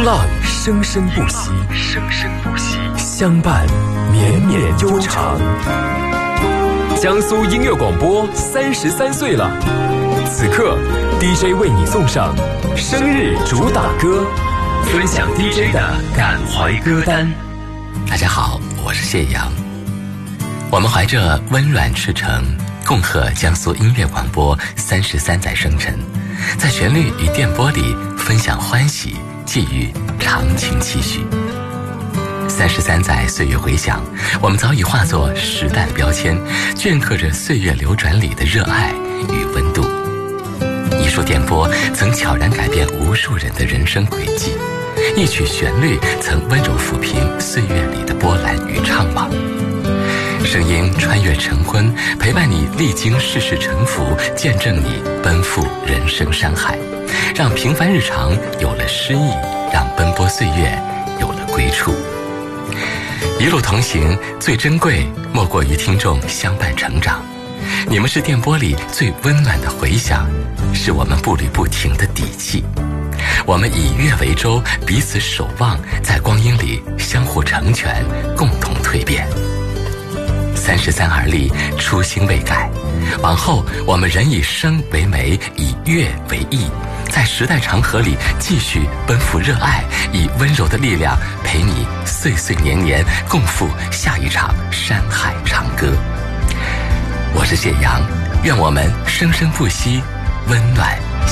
浪生生不息，相伴绵绵悠长。江苏音乐广播33岁了，此刻 DJ 为你送上生日主打歌，分享 DJ 的感怀歌单。 大家好，我是谢阳。我们怀着温暖赤诚，恭贺江苏音乐广播33载生辰，在旋律与电波里分享欢喜，寄予长情期许。33载岁月回响，我们早已化作时代的标签，镌刻着岁月流转里的热爱与温度。一束电波曾悄然改变无数人的人生轨迹，一曲旋律曾温柔抚平岁月里的波澜与怅惘。声音穿越晨昏，陪伴你历经世事沉浮，见证你奔赴人生山海，让平凡日常有了诗意，让奔波岁月有了归处。一路同行，最珍贵莫过于听众相伴成长。你们是电波里最温暖的回响，是我们步履不停的底气。我们以乐为舟，彼此守望，在光阴里相互成全，共同蜕变。33而立，初心未改，往后我们仍以声为媒，以乐为翼，在时代长河里继续奔赴热爱，以温柔的力量陪你岁岁年年，共赴下一场山海长歌。我是谢阳，愿我们生生不息，温暖